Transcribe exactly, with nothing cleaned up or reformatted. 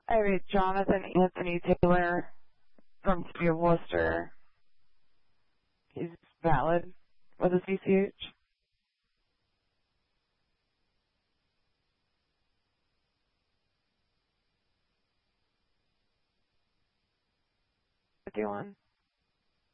I have Jonathan Anthony Taylor from City of Worcester. He's valid with a C C H. fifty-one.